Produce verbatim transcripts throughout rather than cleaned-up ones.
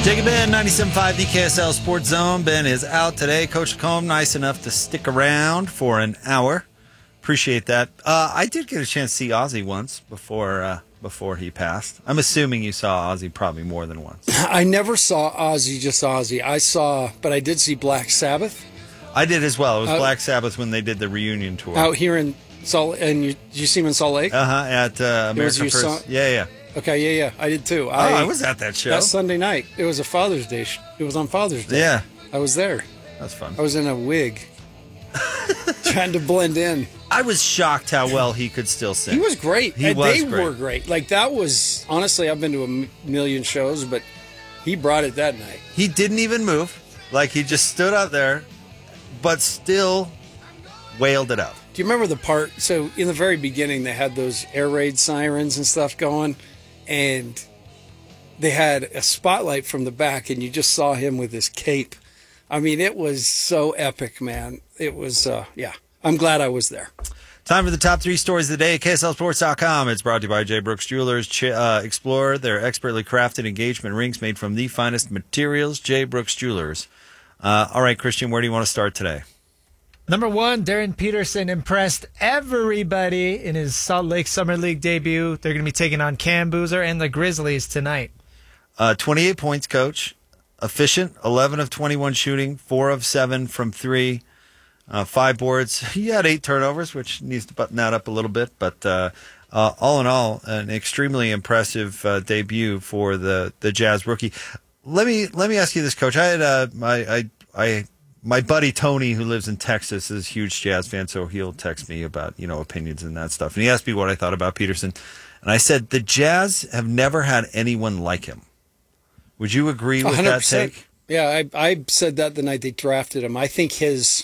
Jacob Ben, ninety-seven point five the K S L Sports Zone. Ben is out today. Coach Lacombe, nice enough to stick around for an hour. Appreciate that. Uh, I did get a chance to see Ozzy once before uh, before he passed. I'm assuming you saw Ozzy probably more than once. I never saw Ozzy, just Ozzy. I saw, but I did see Black Sabbath. I did as well. It was uh, Black Sabbath when they did the reunion tour. Out here in Salt and you, did you see him in Salt Lake? Uh-huh, at uh, America First. Saw- yeah, yeah. Okay, yeah, yeah. I did too. Oh, I, I was at that show. That Sunday night. It was a Father's Day. Sh- it was on Father's Day. Yeah. I was there. That's fun. I was in a wig. Trying to blend in. I was shocked how well he could still sing. He was great. He and was they great. were great. Like, that was, honestly, I've been to a m- million shows, but he brought it that night. He didn't even move. Like, he just stood out there, but still wailed it out. Do you remember the part? So, in the very beginning, they had those air raid sirens and stuff going, and they had a spotlight from the back, and you just saw him with his cape. I mean, it was so epic, man. It was, uh, yeah. I'm glad I was there. Time for the top three stories of the day at K S L Sports dot com. It's brought to you by J. Brooks Jewelers. Ch- uh, explore their expertly crafted engagement rings made from the finest materials. J. Brooks Jewelers. Uh, all right, Christian, where do you want to start today? Number one, Darren Peterson impressed everybody in his Salt Lake Summer League debut. They're going to be taking on Cam Boozer and the Grizzlies tonight. Uh, twenty-eight points, Coach. Efficient, eleven of twenty-one shooting, four of seven from three. Uh, five boards. He had eight turnovers, which needs to button that up a little bit. But uh, uh, all in all, an extremely impressive uh, debut for the, the Jazz rookie. Let me let me ask you this, Coach. I had uh, my I I my buddy Tony, who lives in Texas, is a huge Jazz fan, so he'll text me about you know opinions and that stuff. And he asked me what I thought about Peterson, and I said the Jazz have never had anyone like him. Would you agree with one hundred percent. that take? Yeah, I I said that the night they drafted him. I think his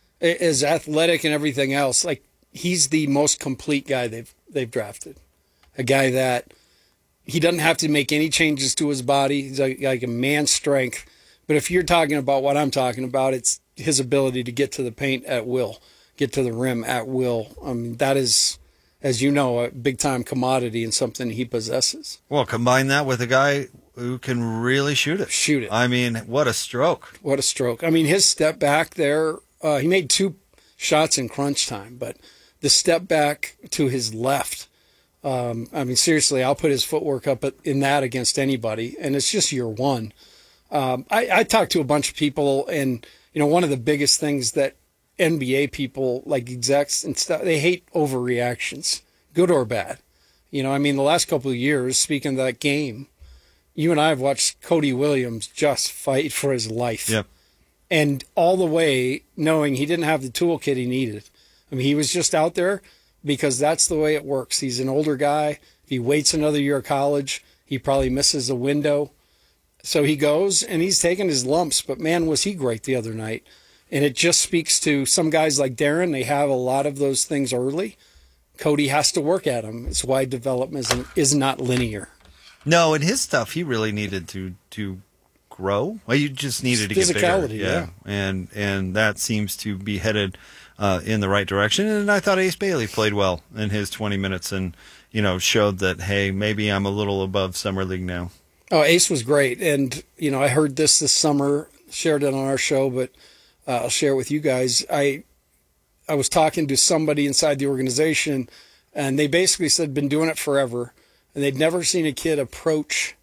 is athletic and everything else. Like, he's the most complete guy they've they've drafted. A guy that he doesn't have to make any changes to his body. He's like, like a man's strength. But if you're talking about what I'm talking about, it's his ability to get to the paint at will, get to the rim at will. I mean, that is, as you know, a big-time commodity and something he possesses. Well, combine that with a guy who can really shoot it. Shoot it. I mean, what a stroke. What a stroke. I mean, his step back there, uh, he made two shots in crunch time, but the step back to his left, um, I mean, seriously, I'll put his footwork up in that against anybody, and it's just year one. Um, I, I talked to a bunch of people, and, you know, one of the biggest things that N B A people, like execs and stuff, they hate overreactions, good or bad. You know, I mean, the last couple of years, speaking of that game, you and I have watched Cody Williams just fight for his life. Yep. And all the way knowing he didn't have the toolkit he needed. I mean, he was just out there because that's the way it works. He's an older guy. If he waits another year of college, he probably misses a window. So he goes, and he's taking his lumps. But, man, was he great the other night. And it just speaks to some guys like Darren. They have a lot of those things early. Cody has to work at them. It's why development is, is not linear. No, and his stuff, he really needed to to grow. Well, you just needed to get bigger. Physicality, yeah. And and that seems to be headed uh, in the right direction. And I thought Ace Bailey played well in his twenty minutes and, you know, showed that, hey, maybe I'm a little above Summer League now. Oh, Ace was great. And, you know, I heard this this summer, shared it on our show, but uh, I'll share it with you guys. I I was talking to somebody inside the organization, and they basically said been doing it forever. And they'd never seen a kid approach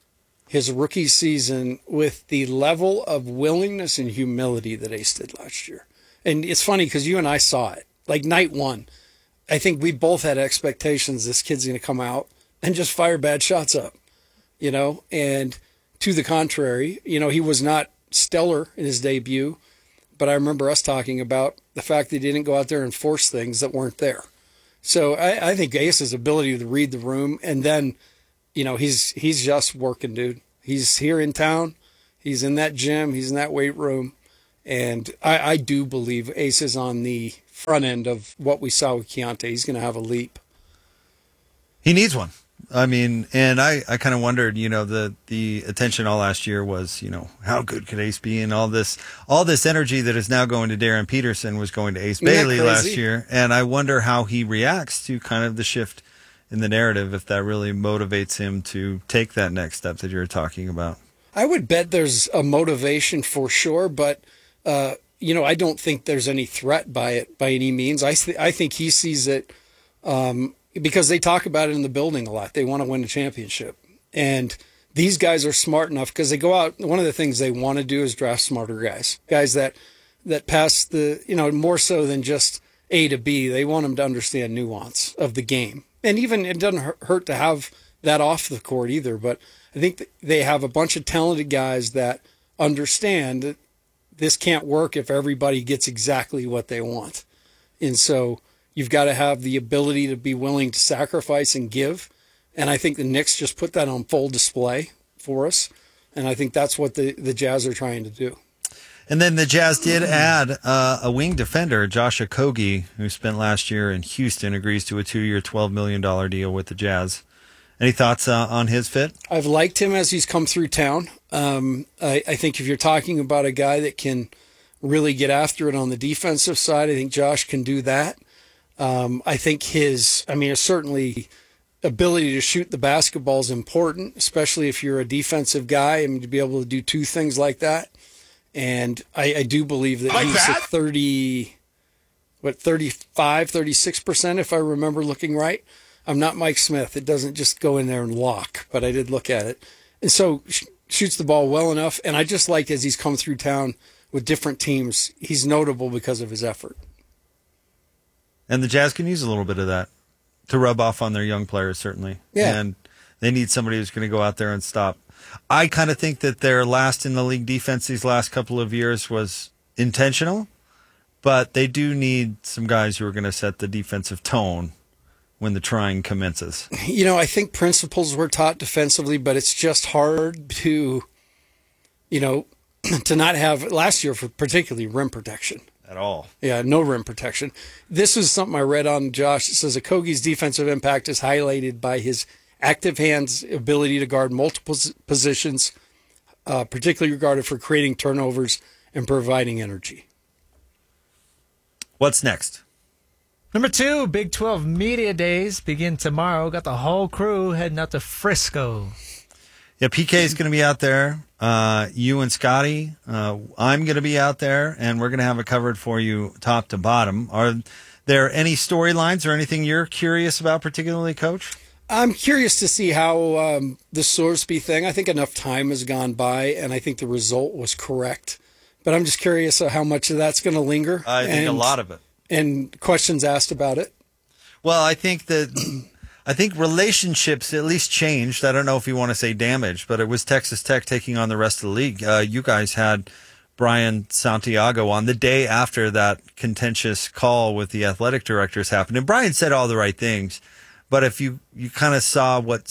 his rookie season with the level of willingness and humility that Ace did last year. And it's funny because you and I saw it. Like night one, I think we both had expectations this kid's going to come out and just fire bad shots up, you know. And to the contrary, you know, he was not stellar in his debut. But I remember us talking about the fact that he didn't go out there and force things that weren't there. So I, I think Ace's ability to read the room, and then, you know, he's he's just working, dude. He's here in town. He's in that gym. He's in that weight room. And I, I do believe Ace is on the front end of what we saw with Keontae. He's going to have a leap. He needs one. I mean, and I, I kind of wondered, you know, the, the attention all last year was, you know, how good could Ace be? And all this, all this energy that is now going to Darren Peterson was going to Ace Bailey last year. And I wonder how he reacts to kind of the shift in the narrative, if that really motivates him to take that next step that you're talking about. I would bet there's a motivation for sure, but uh, you know, I don't think there's any threat by it by any means. I th- I think he sees it um, because they talk about it in the building a lot. They want to win a championship, and these guys are smart enough because they go out. One of the things they want to do is draft smarter guys, guys that that pass the, you know, more so than just A to B. They want them to understand nuance of the game, and even it doesn't hurt to have that off the court either. But I think they have a bunch of talented guys that understand that this can't work if everybody gets exactly what they want. And so you've got to have the ability to be willing to sacrifice and give. And I think the Knicks just put that on full display for us. And I think that's what the, the Jazz are trying to do. And then the Jazz did add uh, a wing defender, Josh Okogie, who spent last year in Houston, agrees to a two-year, twelve million dollars deal with the Jazz. Any thoughts uh, on his fit? I've liked him as he's come through town. Um, I, I think if you're talking about a guy that can really get after it on the defensive side, I think Josh can do that. Um, I think his, I mean, certainly ability to shoot the basketball is important, especially if you're a defensive guy. I mean, to be able to do two things like that. And I, I do believe that like he's that? at thirty, what, thirty-five, thirty-six percent, if I remember looking right. I'm not Mike Smith. It doesn't just go in there and lock, but I did look at it. And so sh- shoots the ball well enough. And I just like as he's come through town with different teams, he's notable because of his effort. And the Jazz can use a little bit of that to rub off on their young players, certainly. Yeah. And they need somebody who's going to go out there and stop. I kind of think that their last in the league defense these last couple of years was intentional, but they do need some guys who are going to set the defensive tone when the trying commences. You know, I think principles were taught defensively, but it's just hard to, you know, to not have last year for particularly rim protection. At all. Yeah, no rim protection. This is something I read on Josh. It says Okogie's defensive impact is highlighted by his active hands, ability to guard multiple positions, uh, particularly regarded for creating turnovers and providing energy. What's next? Number two, Big twelve Media Days begin tomorrow. Got the whole crew heading out to Frisco. Yeah, P K is going to be out there. Uh, you and Scotty, uh, I'm going to be out there, and we're going to have it covered for you top to bottom. Are there any storylines or anything you're curious about particularly, Coach? I'm curious to see how um, the Sorsby thing, I think enough time has gone by, and I think the result was correct. But I'm just curious of how much of that's going to linger. I think and, a lot of it. And questions asked about it. Well, I think that I think relationships at least changed. I don't know if you want to say damaged, but it was Texas Tech taking on the rest of the league. Uh, you guys had Brian Santiago on the day after that contentious call with the athletic directors happened. And Brian said all the right things. But if you, you kind of saw what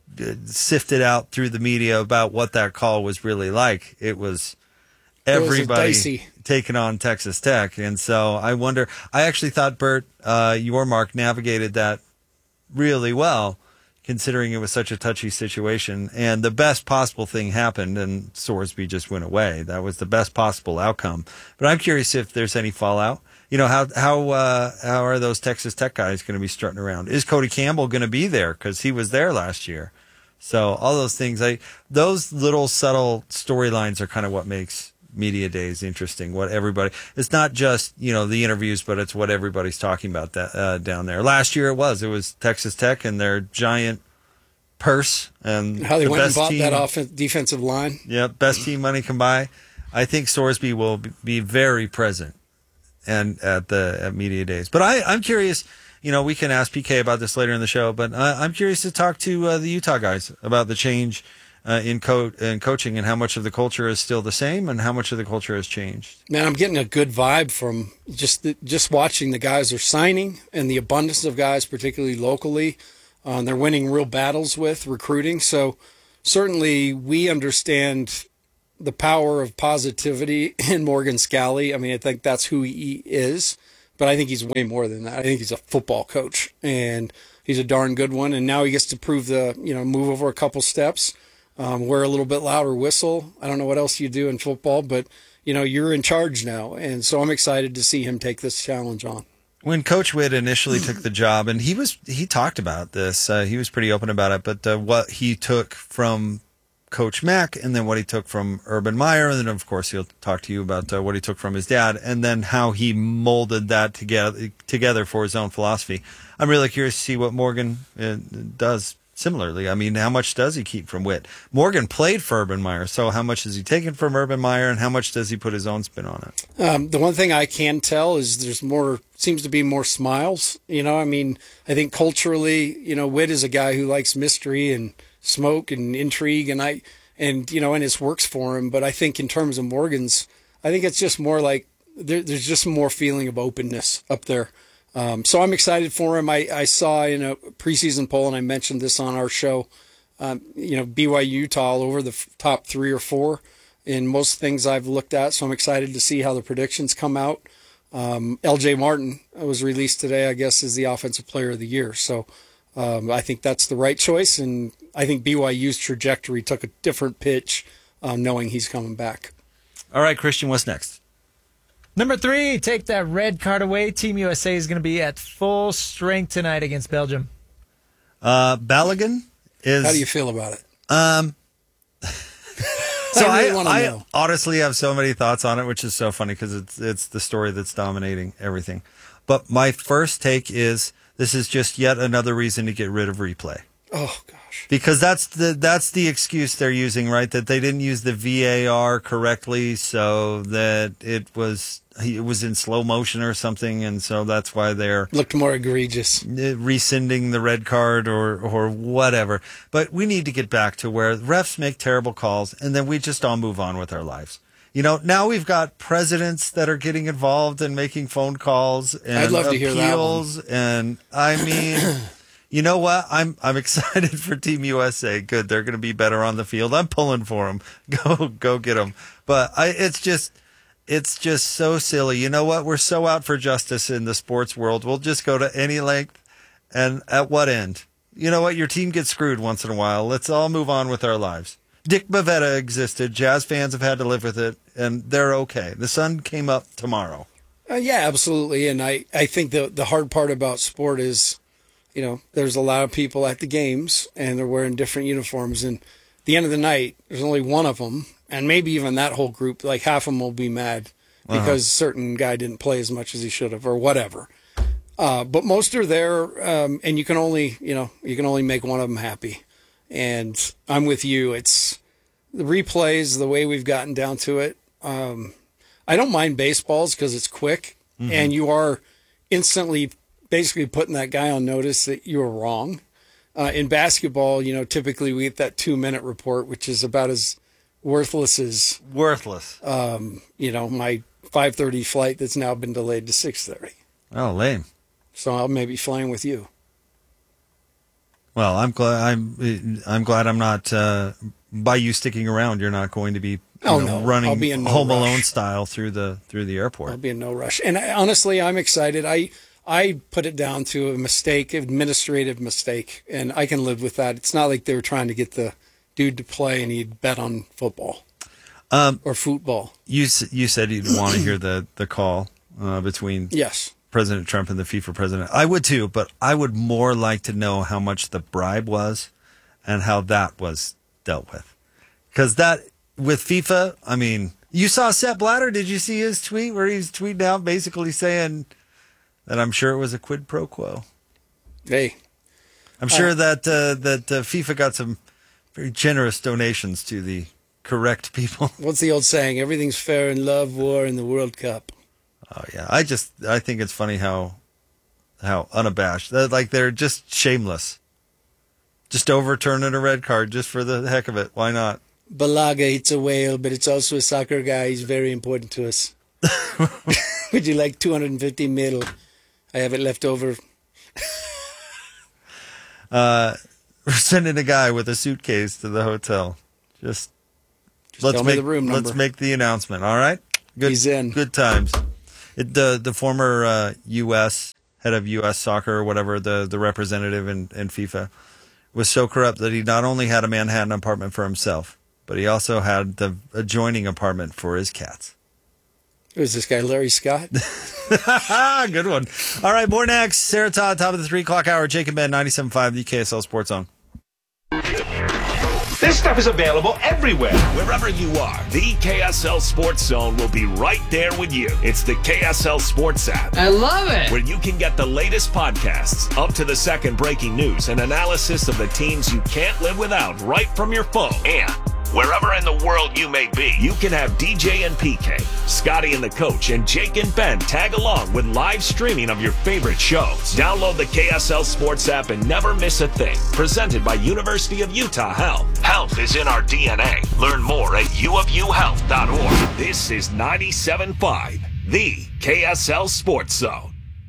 sifted out through the media about what that call was really like, it was everybody taking on Texas Tech. And so I wonder, I actually thought, Bert, uh, Yormark navigated that really well, considering it was such a touchy situation. And the best possible thing happened, and Sorsby just went away. That was the best possible outcome. But I'm curious if there's any fallout. You know, how how uh, how are those Texas Tech guys going to be strutting around? Is Cody Campbell going to be there? Because he was there last year. So all those things, I those little subtle storylines are kind of what makes media days interesting. What everybody, it's not just, you know, the interviews, but it's what everybody's talking about that uh, down there. Last year it was it was Texas Tech and their giant purse and how they the went best and bought team, that off defensive line. Yeah, best team money can buy. I think Sorsby will be very present and at the at media days. But I, I'm curious, you know, we can ask P K about this later in the show, but uh, I'm curious to talk to uh, the Utah guys about the change uh, in, co- in coaching and how much of the culture is still the same and how much of the culture has changed. Man, I'm getting a good vibe from just the, just watching the guys are signing and the abundance of guys, particularly locally. Um, they're winning real battles with recruiting. So certainly we understand the power of positivity in Morgan Scalley. I mean, I think that's who he is, but I think he's way more than that. I think he's a football coach, and he's a darn good one. And now he gets to prove the, you know, move over a couple steps, um, wear a little bit louder whistle. I don't know what else you do in football, but, you know, you're in charge now. And so I'm excited to see him take this challenge on. When Coach Witt initially took the job, and he was he talked about this, uh, he was pretty open about it, but uh, what he took from Coach Mack, and then what he took from Urban Meyer, and then of course he'll talk to you about uh, what he took from his dad, and then how he molded that together together for his own philosophy. I'm really curious to see what Morgan uh, does similarly. I mean, how much does he keep from Witt? Morgan played for Urban Meyer, so how much has he taken from Urban Meyer, and how much does he put his own spin on it? Um, the one thing I can tell is there's more, seems to be more smiles. You know, I mean, I think culturally, you know, Witt is a guy who likes mystery and smoke and intrigue, and I, and you know, and it works for him. But I think in terms of Morgan's, I think it's just more like there, there's just more feeling of openness up there. Um, so I'm excited for him. I, I saw in a preseason poll, and I mentioned this on our show, um, you know, B Y U, Utah all over the f- top three or four in most things I've looked at. So I'm excited to see how the predictions come out. Um, L J Martin was released today, I guess, as the offensive player of the year. So um, I think that's the right choice. And I think B Y U's trajectory took a different pitch, um, knowing he's coming back. All right, Christian, what's next? Number three, take that red card away. Team U S A is going to be at full strength tonight against Belgium. Uh, Balogun is... How do you feel about it? Um, so I really I, wanna I know. honestly have so many thoughts on it, which is so funny because it's it's the story that's dominating everything. But my first take is this is just yet another reason to get rid of replay. Oh, gosh. Because that's the that's the excuse they're using, right? That they didn't use the V A R correctly, so that it was it was in slow motion or something, and so that's why they're Looked more egregious. rescinding the red card or or whatever. But we need to get back to where refs make terrible calls, and then we just all move on with our lives. You know, now we've got presidents that are getting involved and making phone calls and I'd love to hear that appeals, and I mean. You know what? I'm I'm excited for Team U S A. Good, they're going to be better on the field. I'm pulling for them. Go go get them. But I, it's just it's just so silly. You know what? We're so out for justice in the sports world. We'll just go to any length. And at what end? You know what? Your team gets screwed once in a while. Let's all move on with our lives. Dick Bavetta existed. Jazz fans have had to live with it, and they're okay. The sun came up tomorrow. Uh, yeah, absolutely. And I, I think the the hard part about sport is, you know, there's a lot of people at the games and they're wearing different uniforms. And at the end of the night, there's only one of them. And maybe even that whole group, like half of them will be mad because uh-huh. certain guy didn't play as much as he should have or whatever. Uh, but most are there. Um, and you can only, you know, you can only make one of them happy. And I'm with you. It's the replays, the way we've gotten down to it. Um, I don't mind baseballs because it's quick mm-hmm. and you are instantly basically putting that guy on notice that you were wrong. Uh, in basketball, you know, typically we get that two-minute report, which is about as worthless as... Worthless. Um, you know, my five thirty flight that's now been delayed to six thirty. Oh, lame. So I'll maybe flying with you. Well, I'm glad I'm I'm glad I'm not... Uh, by you sticking around, you're not going to be... Oh, you know, no. running I'll be in no Home rush. Alone style through the through the airport. I'll be in no rush. And I, honestly, I'm excited. I... I put it down to a mistake, administrative mistake, and I can live with that. It's not like they were trying to get the dude to play and he'd bet on football um, or football. You you said you'd want to hear the, the call uh, between yes. President Trump and the FIFA president. I would too, but I would more like to know how much the bribe was and how that was dealt with. Because that, with FIFA, I mean, you saw Sepp Blatter. Did you see his tweet where he's tweeting out basically saying... And I'm sure it was a quid pro quo. Hey, I'm sure uh, that uh, that uh, FIFA got some very generous donations to the correct people. What's the old saying? Everything's fair in love, war, and the World Cup. Oh yeah, I just I think it's funny how how unabashed, they're, like they're just shameless, just overturning a red card just for the heck of it. Why not? Balaga, it's a whale, but it's also a soccer guy. He's very important to us. Would you like two hundred fifty mil? I have it left over. uh, we're sending a guy with a suitcase to the hotel. Just, Just let's tell make me the room number. Let's make the announcement. All right. Good, He's in. Good times. It, the the former uh, U S head of U S soccer or whatever, the the representative in, in FIFA, was so corrupt that he not only had a Manhattan apartment for himself, but he also had the adjoining apartment for his cats. Who's this guy, Larry Scott? Good one. All right, more next. Sarah Todd, top of the three o'clock hour. Jake and Ben, ninety-seven point five, the K S L Sports Zone. This stuff is available everywhere. Wherever you are, the K S L Sports Zone will be right there with you. It's the K S L Sports app. I love it. Where you can get the latest podcasts, up to the second breaking news, and analysis of the teams you can't live without right from your phone. And wherever in the world you may be, you can have D J and P K, Scotty and the Coach, and Jake and Ben tag along with live streaming of your favorite shows. Download the K S L Sports app and never miss a thing. Presented by University of Utah Health. Health is in our D N A. Learn more at u of u health dot org. This is ninety-seven point five, the K S L Sports Zone.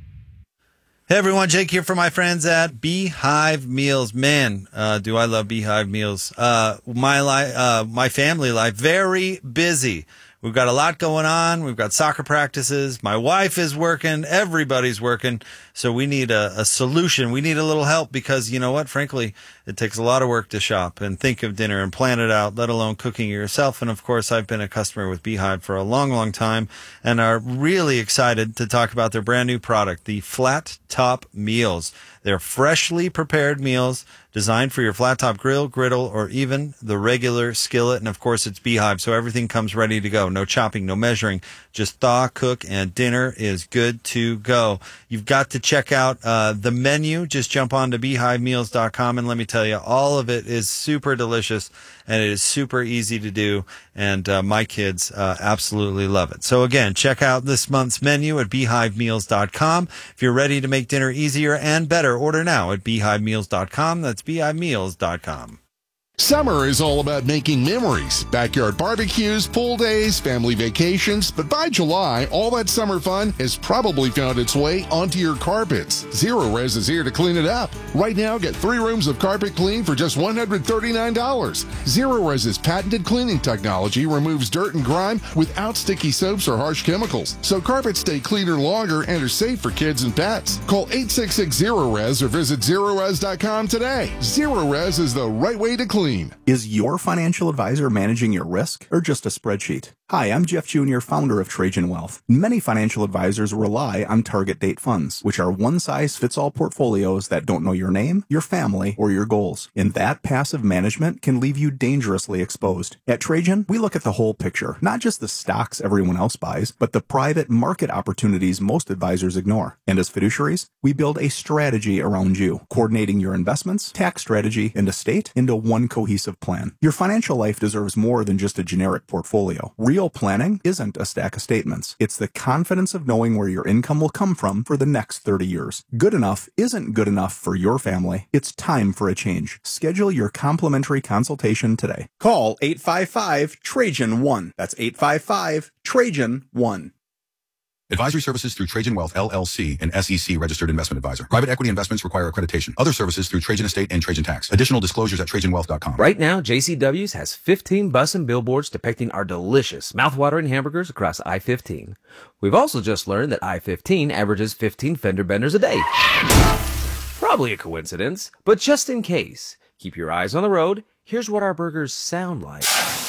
Hey everyone, Jake here for my friends at Beehive Meals. Man, uh, do I love Beehive Meals. Uh, my life, uh, my family life, very busy. We've got a lot going on. We've got soccer practices. My wife is working. Everybody's working. So we need a, a solution. We need a little help because, you know what? Frankly, it takes a lot of work to shop and think of dinner and plan it out, let alone cooking it yourself. And of course, I've been a customer with Beehive for a long, long time and are really excited to talk about their brand new product, the Flat Top Meals. They're freshly prepared meals designed for your flat top grill, griddle, or even the regular skillet. And of course, it's Beehive, so everything comes ready to go. No chopping, no measuring, just thaw, cook, and dinner is good to go. You've got to check out uh, the menu. Just jump on to beehive meals dot com, and let me tell you, all of it is super delicious, and it is super easy to do, and uh, my kids uh, absolutely love it. So again, check out this month's menu at beehive meals dot com. If you're ready to make dinner easier and better, order now at beehive meals dot com. That's beehive meals dot com. Summer is all about making memories. Backyard barbecues, pool days, family vacations. But by July, all that summer fun has probably found its way onto your carpets. Zero Res is here to clean it up. Right now, get three rooms of carpet clean for just one hundred thirty-nine dollars. Zero Res's patented cleaning technology removes dirt and grime without sticky soaps or harsh chemicals. So carpets stay cleaner longer and are safe for kids and pets. Call eight six six zero res or visit zero res dot com today. Zero Res is the right way to clean. Is your financial advisor managing your risk or just a spreadsheet? Hi, I'm Jeff Junior, founder of Trajan Wealth. Many financial advisors rely on target date funds, which are one-size-fits-all portfolios that don't know your name, your family, or your goals. And that passive management can leave you dangerously exposed. At Trajan, we look at the whole picture, not just the stocks everyone else buys, but the private market opportunities most advisors ignore. And as fiduciaries, we build a strategy around you, coordinating your investments, tax strategy, and estate into one cohesive plan. Your financial life deserves more than just a generic portfolio. Real planning isn't a stack of statements. It's the confidence of knowing where your income will come from for the next thirty years. Good enough isn't good enough for your family. It's time for a change. Schedule your complimentary consultation today. Call eight five five Trajan one. That's eight five five Trajan one. Advisory services through Trajan Wealth, L L C, an S E C registered investment advisor. Private equity investments require accreditation. Other services through Trajan Estate and Trajan Tax. Additional disclosures at trajan wealth dot com. Right now, J C W's has fifteen bus and billboards depicting our delicious, mouthwatering hamburgers across I fifteen. We've also just learned that I fifteen averages fifteen fender benders a day. Probably a coincidence, but just in case, keep your eyes on the road. Here's what our burgers sound like.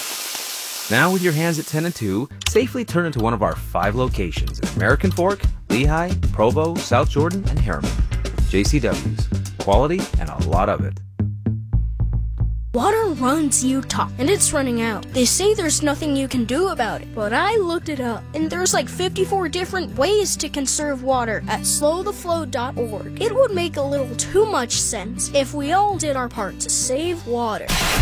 Now, with your hands at ten and two, safely turn into one of our five locations in American Fork, Lehigh, Provo, South Jordan, and Harriman. J C W's. Quality and a lot of it. Water runs Utah, and it's running out. They say there's nothing you can do about it, but I looked it up, and there's like fifty-four different ways to conserve water at slow the flow dot org. It would make a little too much sense if we all did our part to save water.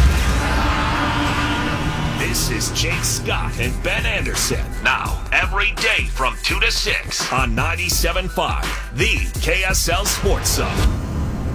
This is Jake Scott and Ben Anderson. Now, every day from two to six on ninety-seven point five, the K S L Sports Zone.